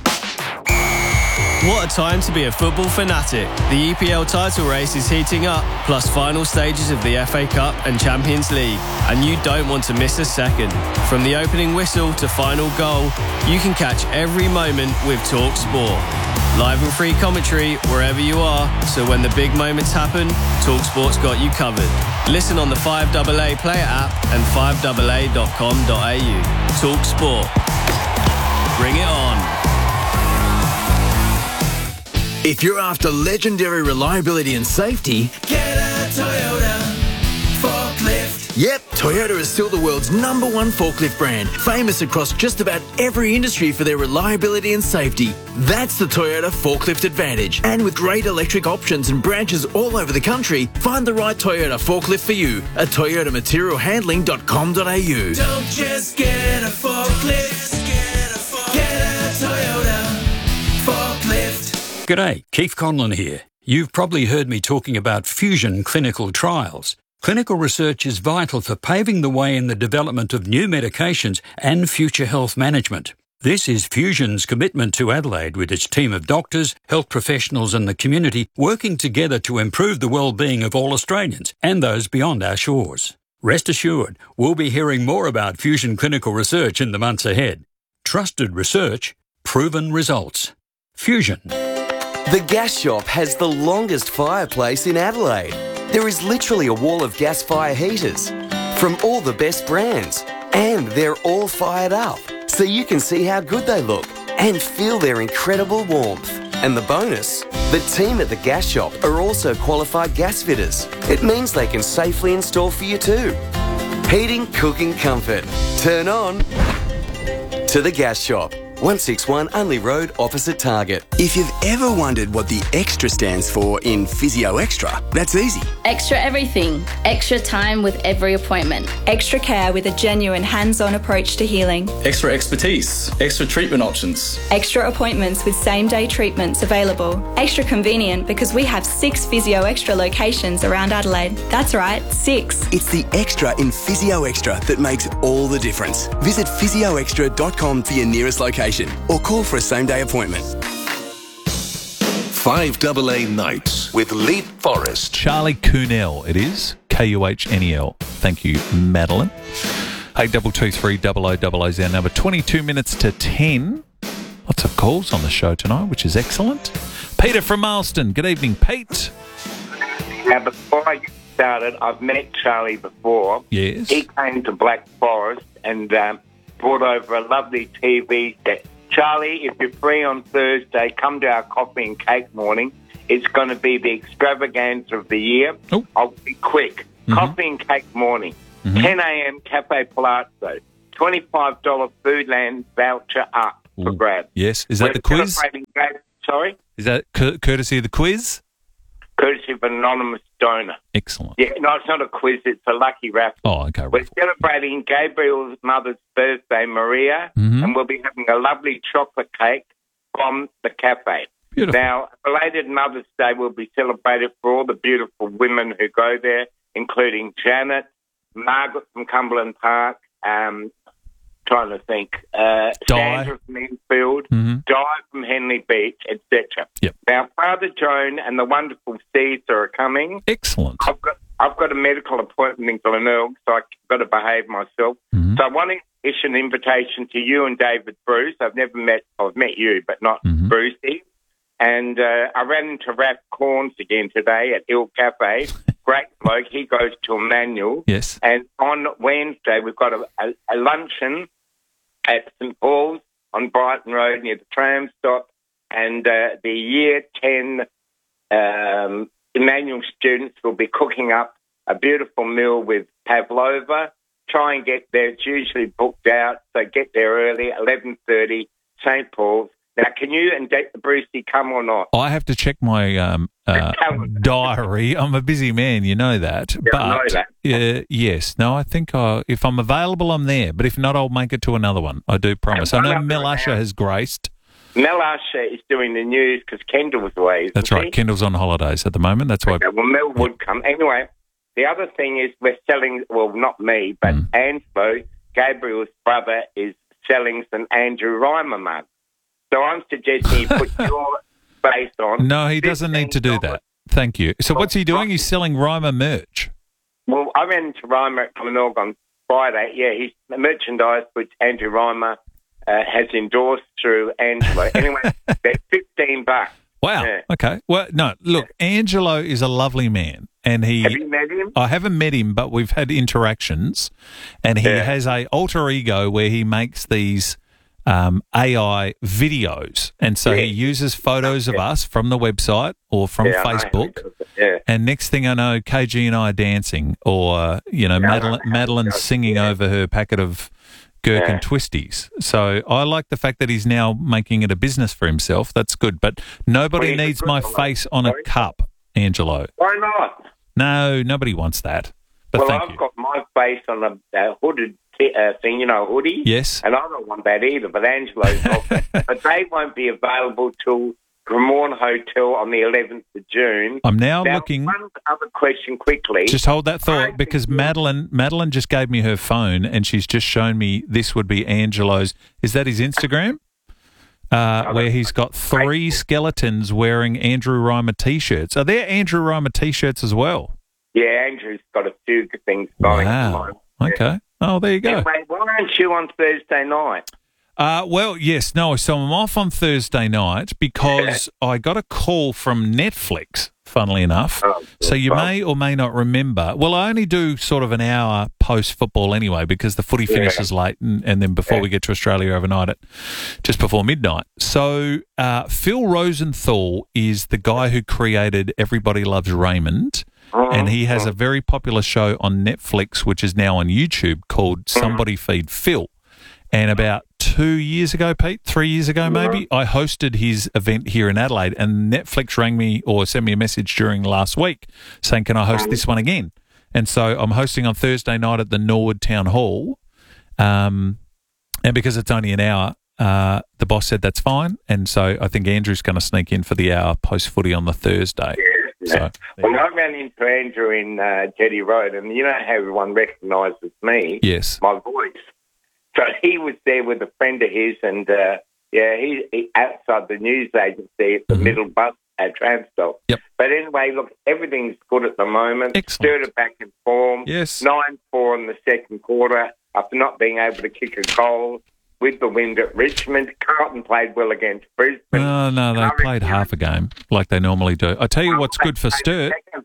What a time to be a football fanatic. The E P L title race is heating up, plus final stages of the F A Cup and Champions League, and you don't want to miss a second. From the opening whistle to final goal, you can catch every moment with Talk Sport. Live and free commentary wherever you are, so when the big moments happen, Talk Sport's got you covered. Listen on the five A A player app and five A A dot com dot a u. Talk Sport. Bring it on. If you're after legendary reliability and safety, Get a Toyota forklift. yep, Toyota is still the world's number one forklift brand, famous across just about every industry for their reliability and safety. That's the Toyota Forklift Advantage. And with great electric options and branches all over the country, find the right Toyota forklift for you at toyota material handling dot com dot a u. Don't just get a forklift. Get a Toyota forklift. G'day, Keith Conlon here. You've probably heard me talking about Fusion clinical trials. Clinical research is vital for paving the way in the development of new medications and future health management. This is Fusion's commitment to Adelaide with its team of doctors, health professionals and the community working together to improve the well-being of all Australians and those beyond our shores. Rest assured, we'll be hearing more about Fusion clinical research in the months ahead. Trusted research, proven results. Fusion. The Gas Shop has the longest fireplace in Adelaide. There is literally a wall of gas fire heaters from all the best brands, and they're all fired up, so you can see how good they look and feel their incredible warmth. And the bonus, the team at the Gas Shop are also qualified gas fitters. It means they can safely install for you too. Heating, cooking, comfort. Turn on to the Gas Shop. one sixty-one Unley Road, opposite Target. If you've ever wondered what the extra stands for in Physio Extra, that's easy. Extra everything. Extra time with every appointment. Extra care with a genuine hands-on approach to healing. Extra expertise, extra treatment options. Extra appointments with same-day treatments available. Extra convenient because we have six Physio Extra locations around Adelaide. That's right, six. It's the extra in Physio Extra that makes all the difference. Visit physio extra dot com for your nearest location or call for a same-day appointment. five A A Nights with Leith Forrest. Charlie Kuhnel, it is. K U H N E L. Thank you, Madeline. eight two two three double oh double oh is our number. twenty-two minutes to ten. Lots of calls on the show tonight, which is excellent. Peter from Marston. Good evening, Pete. Now, before I get started, I've met Charlie before. Yes. He came to Black Forest and um, brought over a lovely T V set. Charlie, if you're free on Thursday, come to our coffee and cake morning. It's going to be the extravaganza of the year. Oh. I'll be quick. Mm-hmm. Coffee and cake morning. Mm-hmm. ten a.m. Cafe Palazzo. twenty-five dollars Foodland voucher up for Ooh. grabs. Yes. Is that We're the quiz? celebrating Gab- Sorry? Is that cur- courtesy of the quiz? Courtesy of an anonymous donor. Excellent. Yeah, no, it's not a quiz. It's a lucky raffle. Oh, okay. We're celebrating Gabriel's mother's birthday, Maria, Mhm. and we'll be having a lovely chocolate cake from the cafe. Beautiful. Now, belated Mother's Day will be celebrated for all the beautiful women who go there, including Janet, Margaret from Cumberland Park, um, trying to think, uh, Sandra from Enfield, Mm-hmm. Di from Henley Beach, et cetera. Yep. Now, Father Joan and the wonderful Caesar are coming. Excellent. I've got I've got a medical appointment in Glenelg, so I've got to behave myself. Mm-hmm. So I want to issue an invitation to you and David Bruce. I've never met, I've met you, but not Mm-hmm. Brucey. And uh, I ran into Raph Corns again today at Ill Cafe. Great bloke. He goes to Emmanuel. Yes. And on Wednesday, we've got a, a, a luncheon at St Paul's on Brighton Road near the tram stop. And uh, the year ten um, Emmanuel students will be cooking up a beautiful meal with pavlova. Try and get there. It's usually booked out, so get there early, eleven thirty, St Paul's. Now, can you and D- Brucey come or not? I have to check my um, uh, diary. I'm a busy man, you know that. Yeah, but I know that. Uh, yes, no, I think I, if I'm available, I'm there. But if not, I'll make it to another one. I do promise. I And know one other Mel Usher has graced. Mel Usher is doing the news because Kendall was away. isn't That's right. he? Kendall's on holidays at the moment. That's why. Okay, well, Mel would come. Anyway, the other thing is we're selling, well, not me, but Mm. Angelo, Gabriel's brother, is selling some Andrew Reimer mugs. So I'm suggesting you put your face on. No, he doesn't need to do that. Thank you. So what's he doing? He's selling Reimer merch. Well, I ran into Reimer at Glenelg on Friday. Yeah, he's the merchandise which Andrew Reimer uh, has endorsed through Angelo. Anyway, they're fifteen bucks. Wow. Yeah. Okay. Well, no, look, Angelo is a lovely man. And he, Have you met him? I haven't met him, but we've had interactions. And he Yeah. has a alter ego where he makes these um, A I videos. And so he uses photos of us from the website or from Yeah, I know. Facebook. Yeah. And next thing I know, K G and I are dancing, or, you know, Yeah, I Madeline, know. Madeline's singing over her packet of gherkin Yeah. twisties. So I like the fact that he's now making it a business for himself. That's good. But nobody Well, he's a needs good my one. face on a Sorry? cup, Angelo. Why not? No, nobody wants that. But well, thank I've you. got my face on a, a hooded t- uh, thing, you know, hoodie. Yes. And I don't want that either, but Angelo's got that. But they won't be available till Cremorne Hotel on the eleventh of June. I'm now looking- One other question quickly. Just hold that thought, because Madeline Madeline just gave me her phone and she's just shown me this would be Angelo's. Is that his Instagram? Uh, where he's got three skeletons wearing Andrew Reimer T-shirts. Are there Andrew Reimer T-shirts as well? Yeah, Andrew's got a few good things going at the Wow. moment. Okay. Oh, there you go. Anyway, why aren't you on Thursday night? Uh, well, yes, no. So I'm off on Thursday night because I got a call from Netflix, funnily enough. So you may or may not remember. Well, I only do sort of an hour post-football anyway because the footy Yeah. finishes late and, and then before we get to Australia overnight at just before midnight. So uh, Phil Rosenthal is the guy who created Everybody Loves Raymond. And he has a very popular show on Netflix, which is now on YouTube, called Somebody Feed Phil. And about two years ago, Pete, three years ago maybe, I hosted his event here in Adelaide, and Netflix rang me or sent me a message during last week saying, can I host this one again? And so I'm hosting on Thursday night at the Norwood Town Hall. Um, and because it's only an hour, uh, the boss said that's fine. And so I think Andrew's going to sneak in for the hour post-footy on the Thursday. So, Well, I ran into Andrew in uh, Jetty Road, and you know how everyone recognises me? Yes. My voice. So he was there with a friend of his, and uh, yeah, he, he outside the news agency at the Mm-hmm. middle bus at tram stop. Yep. But anyway, look, everything's good at the moment. Excellent. Stirred it back in form. Yes. nine four in the second quarter after not being able to kick a goal with the wind at Richmond. Carlton played well against Brisbane. Oh, no, they played half a game like they normally do. I tell you what's good for Sturt.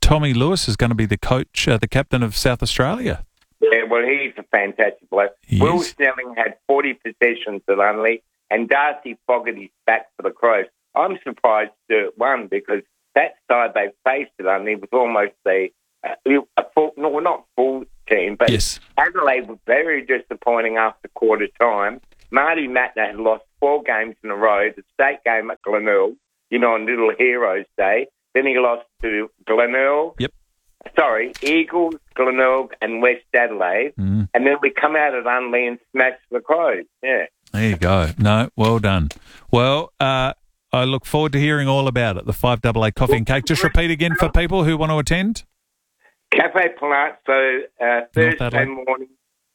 Tommy Lewis is going to be the coach, uh, the captain of South Australia. Yeah, well, he's a fantastic bloke. He Will is. Snelling had forty possessions at Unley, and Darcy Fogarty's back for the Crows. I'm surprised Sturt won because that side they faced at Unley was almost a, a, a full, no, not full team, but yes. Adelaide was very disappointing after quarter time. Marty Matner had lost four games in a row, the state game at Glenelg, you know, on Little Heroes Day. Then he lost to Glenelg. Yep. Sorry, Eagles, Glenelg and West Adelaide. Mm. And then we come out at Unley and smash the Crows. Yeah. There you go. No, well done. Well, uh, I look forward to hearing all about it, the five A A Coffee and Cake. Just repeat again for people who want to attend. Cafe Palazzo, uh, Thursday morning,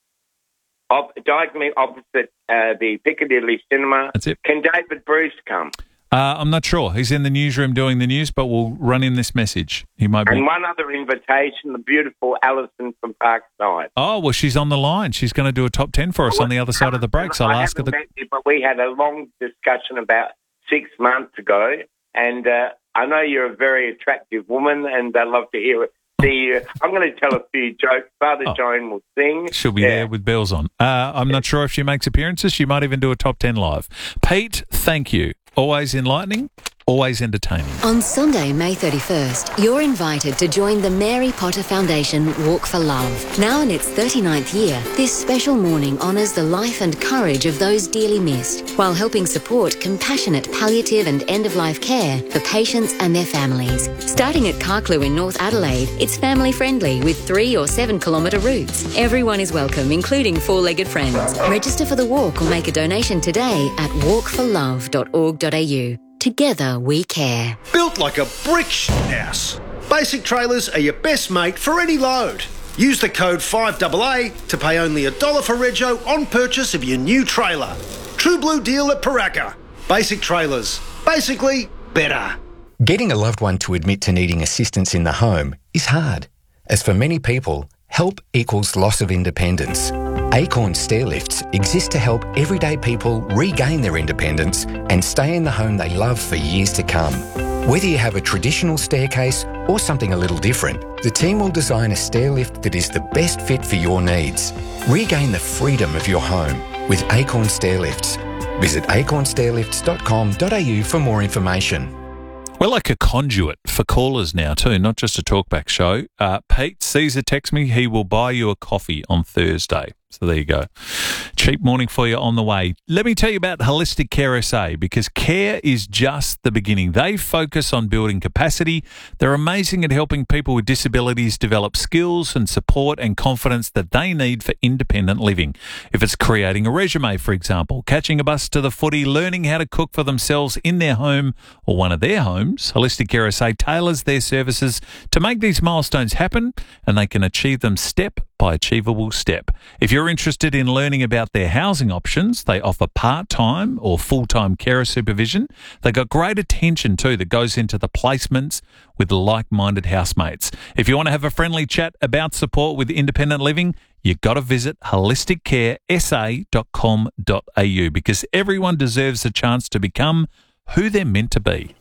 op- diagonally opposite uh, the Piccadilly Cinema. That's it. Can David Bruce come? Uh, I'm not sure. He's in the newsroom doing the news, but we'll run him this message. He might be. And one other invitation, the beautiful Alison from Parkside. Oh, well, she's on the line. She's going to do a top ten for us on the other side of the break, so I'll I ask her. haven't The... met you, but we had a long discussion about six months ago, and uh, I know you're a very attractive woman, and I'd love to hear it. See, uh, I'm going to tell a few jokes. Father Oh. Joan will sing. She'll be Yeah. there with bells on. Uh, I'm not sure if she makes appearances. She might even do a top ten live. Pete, thank you. Always enlightening, always entertaining. On Sunday, May thirty-first, you're invited to join the Mary Potter Foundation Walk for Love. Now in its thirty-ninth year, this special morning honours the life and courage of those dearly missed, while helping support compassionate palliative and end-of-life care for patients and their families. Starting at Carclew in North Adelaide, it's family-friendly with three or seven kilometre routes. Everyone is welcome, including four-legged friends. Register for the walk or make a donation today at walk for love dot org dot a u. Together we care. Built like a brick house. Basic Trailers are your best mate for any load. Use the code five A A to pay only a dollar for rego on purchase of your new trailer. True Blue deal at Paraka. Basic Trailers. Basically, better. Getting a loved one to admit to needing assistance in the home is hard, as for many people, help equals loss of independence. Acorn Stairlifts exist to help everyday people regain their independence and stay in the home they love for years to come. Whether you have a traditional staircase or something a little different, the team will design a stairlift that is the best fit for your needs. Regain the freedom of your home with Acorn Stairlifts. Visit acorn stairlifts dot com dot a u for more information. We're like a conduit for callers now too, not just a talkback show. Uh, Pete, Caesar text me, he will buy you a coffee on Thursday. So there you go. Cheap morning for you on the way. Let me tell you about Holistic Care S A, because care is just the beginning. They focus on building capacity. They're amazing at helping people with disabilities develop skills and support and confidence that they need for independent living. If it's creating a resume, for example, catching a bus to the footy, learning how to cook for themselves in their home or one of their homes, Holistic Care S A tailors their services to make these milestones happen, and they can achieve them step by achievable step. If you're interested in learning about their housing options, they offer part-time or full-time carer supervision. They've got great attention too that goes into the placements with like-minded housemates. If you want to have a friendly chat about support with independent living, you've got to visit holistic care s a dot com dot a u, because everyone deserves a chance to become who they're meant to be.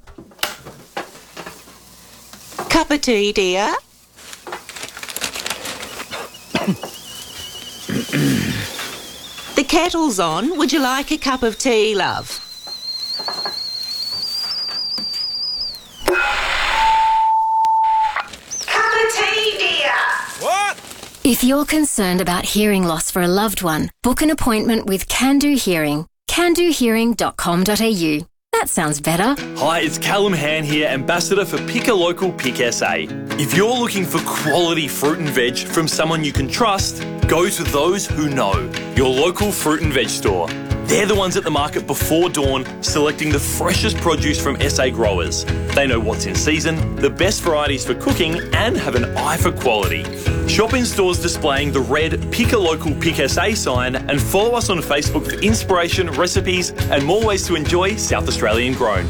Cup of tea, dear? The kettle's on. Would you like a cup of tea, love? Cup of tea, dear. What? If you're concerned about hearing loss for a loved one, book an appointment with Can Do Hearing. can do hearing dot com dot a u. That sounds better. Hi, it's Callum Han here, Ambassador for Pick a Local Pick S A. If you're looking for quality fruit and veg from someone you can trust, go to those who know, your local fruit and veg store. They're the ones at the market before dawn, selecting the freshest produce from S A growers. They know what's in season, the best varieties for cooking, and have an eye for quality. Shop in stores displaying the red Pick a Local Pick S A sign, and follow us on Facebook for inspiration, recipes, and more ways to enjoy South Australian grown.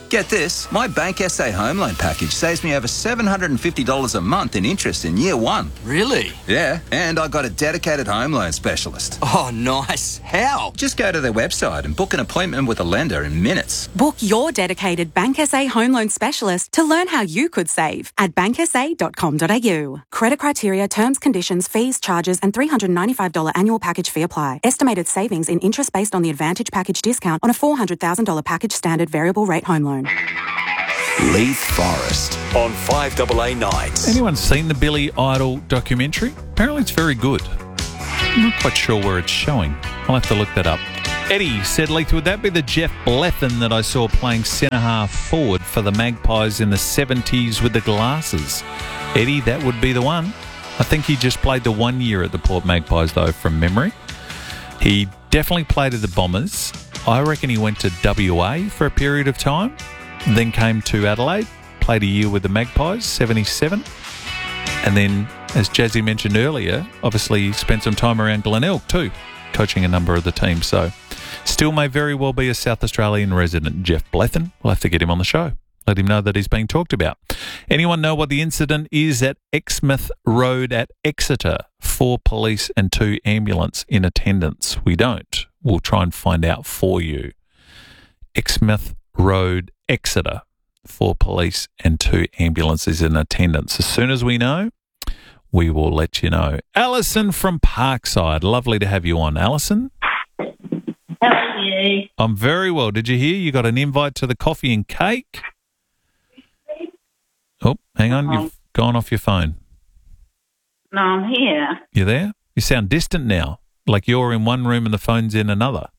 Get this, my Bank S A home loan package saves me over seven hundred fifty dollars a month in interest in year one. Really? Yeah, and I got a dedicated home loan specialist. Oh, nice. How? Just go to their website and book an appointment with a lender in minutes. Book your dedicated Bank S A home loan specialist to learn how you could save at bank s a dot com dot a u. Credit criteria, terms, conditions, fees, charges and three hundred ninety-five dollars annual package fee apply. Estimated savings in interest based on the Advantage package discount on a four hundred thousand dollars package standard variable rate home loan. Leith Forest on five A A Nights. Anyone seen the Billy Idol documentary? Apparently it's very good. I'm not quite sure where it's showing. I'll have to look that up. Eddie said, Leith, would that be the Jeff Blethyn that I saw playing centre-half forward for the Magpies in the seventies with the glasses? Eddie, that would be the one. I think he just played the one year at the Port Magpies, though, from memory. He definitely played at the Bombers. I reckon he went to W A for a period of time, then came to Adelaide, played a year with the Magpies, seventy-seven. And then, as Jazzy mentioned earlier, obviously he spent some time around Glenelg too, coaching a number of the teams. So still may very well be a South Australian resident, Jeff Blethyn. We'll have to get him on the show. Let him know that he's being talked about. Anyone know what the incident is at Exmouth Road at Exeter? Four police and two ambulance in attendance. We don't. We'll try and find out for you. Exmouth Road, Exeter. Four police and two ambulances in attendance. As soon as we know, we will let you know. Alison from Parkside. Lovely to have you on, Alison. How are you? I'm very well. Did you hear you got an invite to the coffee and cake? Oh, hang on. You've gone off your phone. No, I'm here. You there? You sound distant now, like you're in one room and the phone's in another.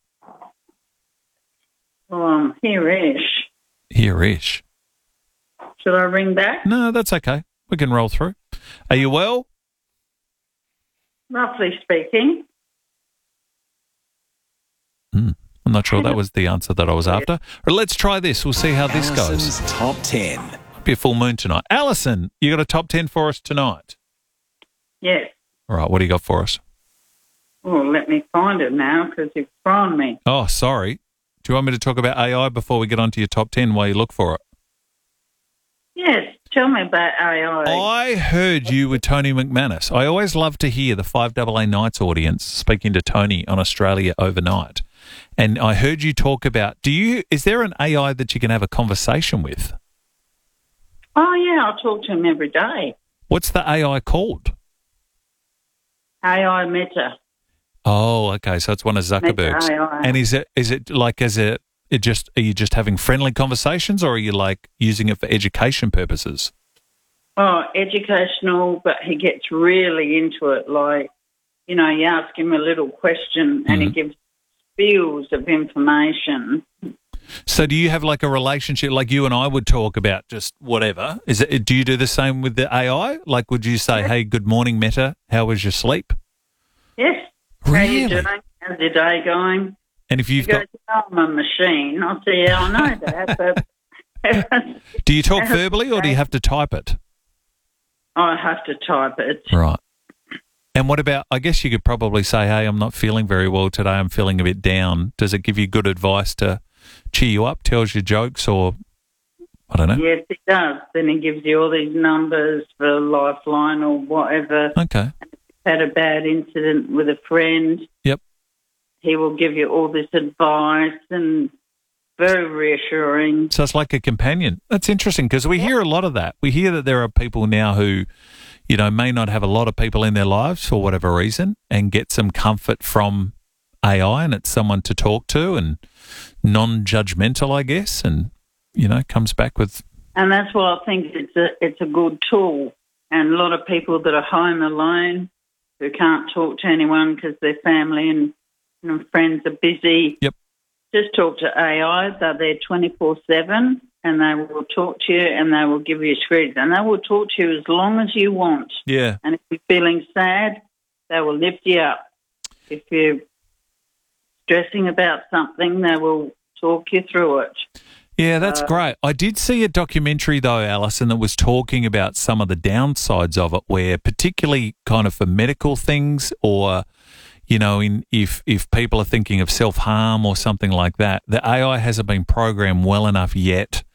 Well, I'm here-ish. Here-ish. Should I ring back? No, that's okay. We can roll through. Are you well? Roughly speaking. Hmm. I'm not sure that was the answer that I was after. But let's try this. We'll see how this Alison's goes. top ten. Might be a full moon tonight. Alison, you got a top ten for us tonight? Yes. All right. What do you got for us? Well, let me find it now because you've thrown me. Oh, sorry. Do you want me to talk about A I before we get on to your top ten while you look for it? Yes. Tell me about A I. I heard you with Tony McManus. I always love to hear the five A A Nights audience speaking to Tony on Australia Overnight. And I heard you talk about, do you, is there an A I that you can have a conversation with? Oh, yeah. I talk to him every day. What's the A I called? A I Meta. Oh, okay. So it's one of Zuckerberg's. Meta A I. And is it is it like as a it just are you just having friendly conversations, or are you like using it for education purposes? Oh, educational, but he gets really into it. Like, you know, you ask him a little question and mm-hmm. he gives spews of information. So do you have like a relationship like you and I would talk about just whatever? Is it? Do you do the same with the A I? Like, would you say, hey, good morning, Meta, how was your sleep? Yes. Really? How you doing? How's your day going? And if you've he got... goes, oh, I'm a machine. I say, yeah, I know that, but... Do you talk verbally or do you have to type it? I have to type it. Right. And what about, I guess you could probably say, hey, I'm not feeling very well today, I'm feeling a bit down. Does it give you good advice to cheer you up, tells you jokes, or I don't know? Yes, it does. Then he gives you all these numbers for Lifeline or whatever. Okay. If you've had a bad incident with a friend. Yep. He will give you all this advice and very reassuring. So it's like a companion. That's interesting because we hear a lot of that. We hear that there are people now who, you know, may not have a lot of people in their lives for whatever reason and get some comfort from A I, and it's someone to talk to and non-judgmental, I guess, and, you know, comes back with... And that's why I think it's a, it's a good tool. And a lot of people that are home alone who can't talk to anyone because their family and you know, friends are busy. Yep. Just talk to A I. They're there twenty-four seven and they will talk to you and they will give you scripts. And they will talk to you as long as you want. Yeah. And if you're feeling sad, they will lift you up. If you're stressing about something, they will talk you through it. Yeah, that's uh, great. I did see a documentary, though, Alison, that was talking about some of the downsides of it, where particularly kind of for medical things or... You know, in if, if people are thinking of self-harm or something like that, the A I hasn't been programmed well enough yet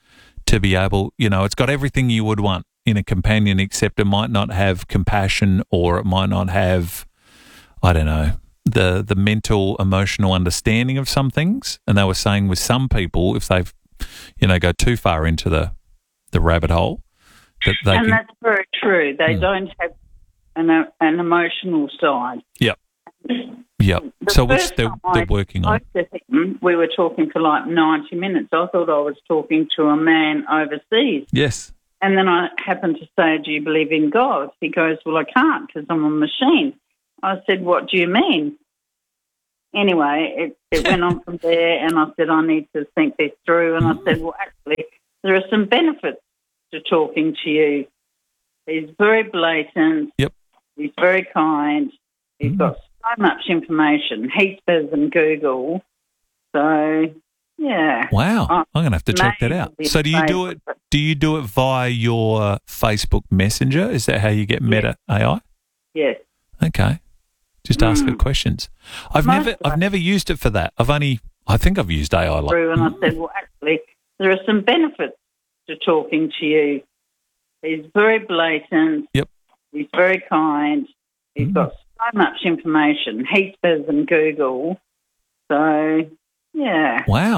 to be able, you know, it's got everything you would want in a companion, except it might not have compassion, or it might not have, I don't know, the the mental, emotional understanding of some things. And they were saying with some people, if they've, you know, go too far into the, the rabbit hole, that they and can, that's very true. They mm. don't have an, uh, an emotional side. Yep. Yep. The So which first they're, time they're I working on. spoke to him, we were talking for like ninety minutes. I thought I was talking to a man overseas. Yes. And then I happened to say, do you believe in God? He goes, well, I can't because I'm a machine. I said, what do you mean? Anyway, it, it went on from there, and I said, I need to think this through. And I said, well, actually, there are some benefits to talking to you. He's very blatant. Yep. He's very kind. He's Mm. got so much information. He's better than Google. So, yeah. Wow. I- I'm going to have to check that out. So do you do it, do you do it via your Facebook Messenger? Is that how you get Meta A I? Yes. Okay. Just ask it questions. I've Most never of I've never used it for that. I've only I think I've used A I like Through, and I said, well, actually, there are some benefits to talking to you. He's very blatant. Yep. He's very kind. He's got so much information. He's better than Google. So, yeah. Wow.